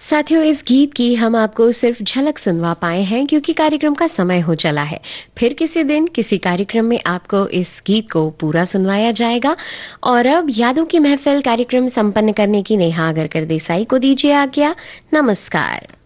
साथियों, इस गीत की हम आपको सिर्फ झलक सुनवा पाए हैं क्योंकि कार्यक्रम का समय हो चला है। फिर किसी दिन किसी कार्यक्रम में आपको इस गीत को पूरा सुनवाया जाएगा। और अब यादों की महफिल कार्यक्रम संपन्न करने की नेहा अगरकर देसाई को दीजिए आज्ञा। नमस्कार।